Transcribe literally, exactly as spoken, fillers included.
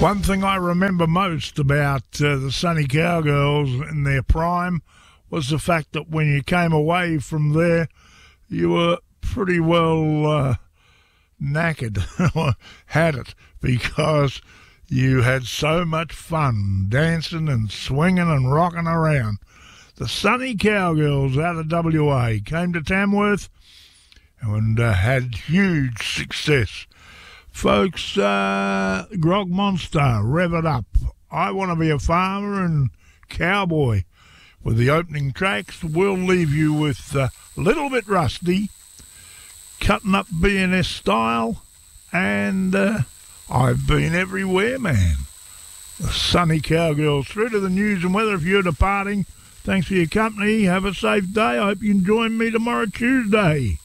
One thing I remember most about uh, the Sunny Cowgirls in their prime was the fact that when you came away from there, you were pretty well uh, knackered, or had it, because you had so much fun dancing and swinging and rocking around. The Sunny Cowgirls out of W A came to Tamworth and uh, had huge success. Folks, uh, Grog Monster, rev it up. I Want to Be a Farmer and Cowboy with the opening tracks. We'll leave you with a uh, Little Bit Rusty, Cutting Up B and S Style, and uh, I've Been Everywhere, Man. The Sunny Cowgirls. Through to the news and weather if you're departing. Thanks for your company. Have a safe day. I hope you can join me tomorrow, Tuesday.